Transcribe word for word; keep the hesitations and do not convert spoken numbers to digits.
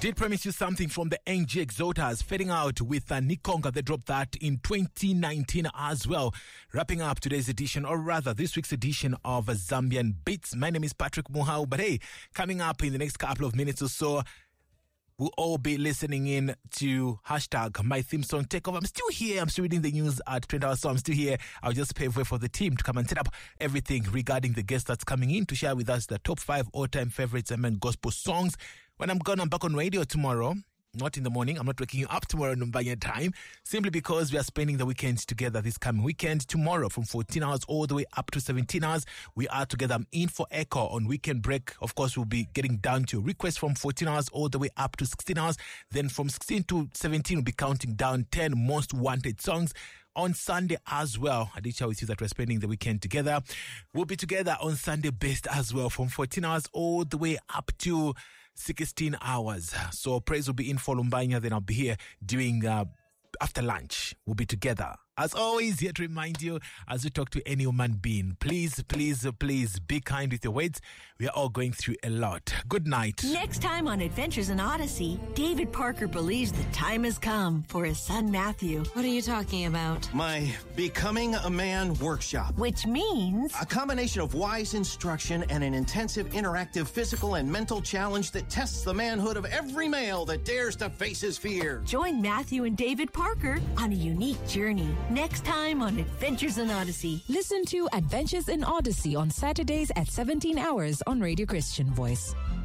Did promise you something from the N G Exotas, fading out with uh, Nikonga. They dropped that in twenty nineteen as well. Wrapping up today's edition, or rather this week's edition of uh, Zambian Beats. My name is Patrick Muhau, but hey, coming up in the next couple of minutes or so, we'll all be listening in to hashtag my theme song takeover. I'm still here. I'm still reading the news at twenty hours, so I'm still here. I'll just pave way for the team to come and set up everything regarding the guest that's coming in to share with us the top five all-time favorites and gospel songs. When I'm gone, I'm back on radio tomorrow. Not in the morning. I'm not waking you up tomorrow by your time, simply because we are spending the weekend together this coming weekend. Tomorrow from fourteen hours all the way up to seventeen hours, we are together. I'm in for Echo on weekend break. Of course, we'll be getting down to requests from fourteen hours all the way up to sixteen hours. Then from sixteen to seventeen, we'll be counting down ten most wanted songs. On Sunday as well, I did share with you that we're spending the weekend together. We'll be together on Sunday best as well, from fourteen hours all the way up to sixteen hours. So praise will be in for Lumbanya, then I'll be here doing uh, after lunch. We'll be together. As always, here to remind you, as we talk to any human being, please, please, please be kind with your words. We are all going through a lot. Good night. Next time on Adventures in Odyssey, David Parker believes the time has come for his son Matthew. What are you talking about? My Becoming a Man workshop. Which means a combination of wise instruction and an intensive interactive physical and mental challenge that tests the manhood of every male that dares to face his fear. Join Matthew and David Parker on a unique journey. Next time on Adventures in Odyssey. Listen to Adventures in Odyssey on Saturdays at seventeen hours on Radio Christian Voice.